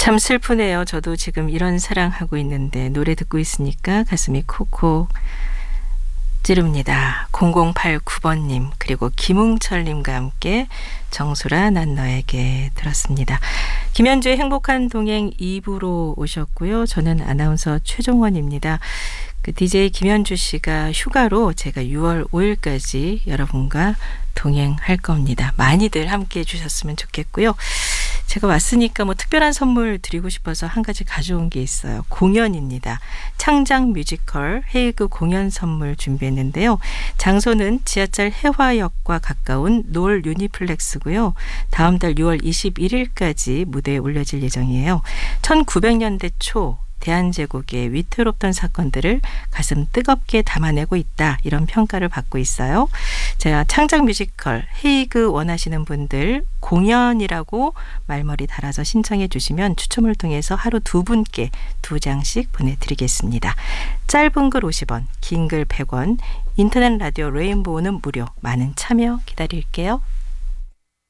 참 슬프네요. 저도 지금 이런 사랑하고 있는데 노래 듣고 있으니까 가슴이 콕콕 찌릅니다. 0089번님 그리고 김웅철님과 함께 정수라 난 너에게 들었습니다. 김현주의 행복한 동행 2부로 오셨고요. 저는 아나운서 최종원입니다. DJ 김현주 씨가 휴가로 제가 6월 5일까지 여러분과 동행할 겁니다. 많이들 함께해 주셨으면 좋겠고요. 제가 왔으니까 특별한 선물 드리고 싶어서 한 가지 가져온 게 있어요. 공연입니다. 창작 뮤지컬 헤이그 공연 선물 준비했는데요. 장소는 지하철 해화역과 가까운 놀 유니플렉스고요. 다음 달 6월 21일까지 무대에 올려질 예정이에요. 1900년대 초 대한제국의 위태롭던 사건들을 가슴 뜨겁게 담아내고 있다. 이런 평가를 받고 있어요. 제가 창작 뮤지컬 헤이그 원하시는 분들 공연이라고 말머리 달아서 신청해 주시면 추첨을 통해서 하루 2분께 2장씩 보내드리겠습니다. 짧은 글 50원, 긴 글 100원, 인터넷 라디오 레인보우는 무료. 많은 참여 기다릴게요.